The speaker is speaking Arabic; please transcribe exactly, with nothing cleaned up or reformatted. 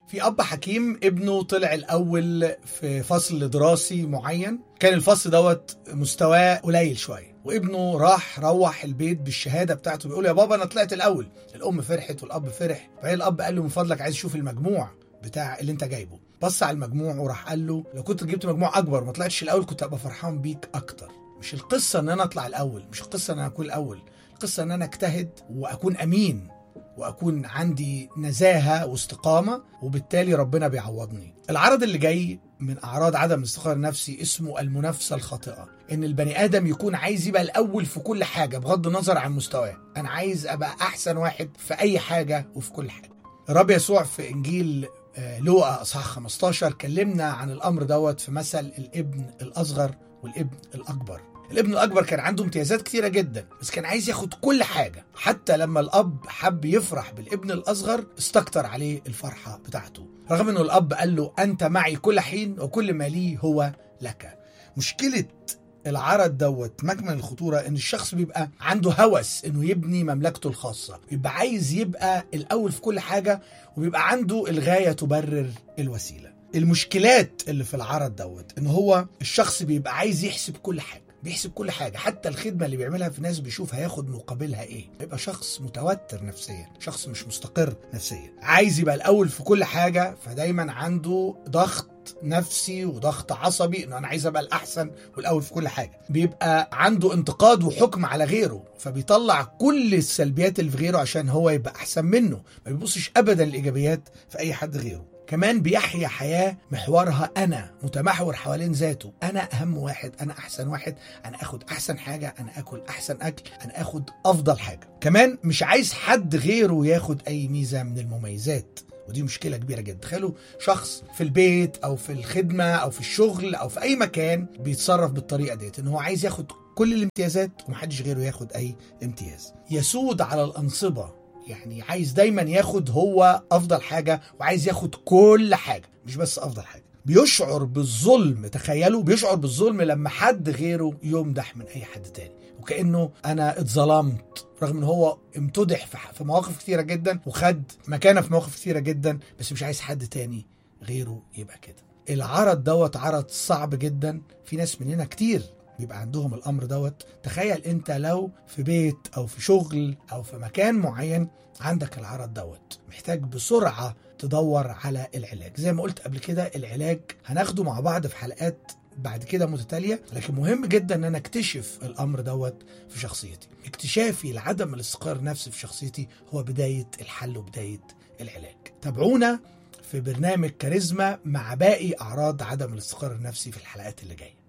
في أب حكيم ابنه طلع الأول في فصل دراسي معين، كان الفصل دوت مستواه قليل شوية، وابنه راح روح البيت بالشهادة بتاعته بيقول يا بابا أنا طلعت الأول. الأم فرحت والأب فرح، فهي الأب قال له من فضلك عايز أشوف المجموع بتاع اللي أنت جايبه. بص على المجموع وراح قال له لو كنت جبت مجموع أكبر ما طلعتش الأول كنت أبقى فرحان بيك أكتر. مش القصة أن أنا أطلع الأول، مش القصة أن أنا أكون الأول، القصة أن أنا أجتهد وأكون أمين وأكون عندي نزاهة واستقامة، وبالتالي ربنا بيعوضني. العرض اللي جاي من أعراض عدم الاستقرار النفسي اسمه المنافسة الخاطئة، إن البني آدم يكون عايز يبقى الأول في كل حاجة بغض النظر عن مستواه. أنا عايز أبقى أحسن واحد في أي حاجة وفي كل حاجة. الرب يسوع في إنجيل لوقا اصحاح خمستاشر كلمنا عن الأمر دوت في مثل الابن الأصغر والابن الأكبر. الابن الأكبر كان عنده امتيازات كتيرة جدا، بس كان عايز ياخد كل حاجة، حتى لما الأب حب يفرح بالابن الأصغر استكتر عليه الفرحة بتاعته، رغم أنه الأب قال له أنت معي كل حين وكل ما لي هو لك. مشكلة العرض دوت مكمن الخطورة ان الشخص بيبقى عنده هوس انه يبني مملكته الخاصة، بيبقى عايز يبقى الاول في كل حاجة، وبيبقى عنده الغاية تبرر الوسيلة. المشكلات اللي في العرض دوت ان هو الشخص بيبقى عايز يحسب كل حاجة، بيحسب كل حاجة، حتى الخدمة اللي بيعملها في ناس بيشوف هياخد مقابلها ايه. بيبقى شخص متوتر نفسيا، شخص مش مستقر نفسيا، عايز يبقى الاول في كل حاجة، فدايما عنده ضغط نفسي وضغط عصبي انه انا عايز ابقى الاحسن والاول في كل حاجه. بيبقى عنده انتقاد وحكم على غيره، فبيطلع كل السلبيات اللي في غيره عشان هو يبقى احسن منه، ما بيبصش ابدا الايجابيات في اي حد غيره. كمان بيحيا حياه محورها انا، متمحور حوالين ذاته، انا اهم واحد، انا احسن واحد، انا اخد احسن حاجه، انا اكل احسن اكل، انا اخد افضل حاجه. كمان مش عايز حد غيره ياخد اي ميزه من المميزات، ودي مشكلة كبيرة جدا. تخيلوا شخص في البيت أو في الخدمة أو في الشغل أو في أي مكان بيتصرف بالطريقة ديت، إن هو عايز ياخد كل الامتيازات ومحدش غيره ياخد أي امتياز. يسود على الأنصبة، يعني عايز دايما ياخد هو أفضل حاجة وعايز ياخد كل حاجة مش بس أفضل حاجة. بيشعر بالظلم، تخيلوا بيشعر بالظلم لما حد غيره يمدح من أي حد تاني، وكأنه أنا اتظلمت، رغم ان هو امتدح في مواقف كتيرة جدا وخد مكانه في مواقف كتيرة جدا، بس مش عايز حد تاني غيره يبقى كده. العرض دوت عرض صعب جدا، في ناس مننا كتير بيبقى عندهم الامر دوت. تخيل انت لو في بيت او في شغل او في مكان معين عندك العرض دوت، محتاج بسرعة تدور على العلاج. زي ما قلت قبل كده العلاج هناخده مع بعض في حلقات بعد كده متتالية، لكن مهم جدا ان انا اكتشف الامر دوت في شخصيتي. اكتشافي لعدم الاستقرار النفسي في شخصيتي هو بداية الحل وبداية العلاج. تابعونا في برنامج كاريزما مع باقي اعراض عدم الاستقرار النفسي في الحلقات اللي جاية.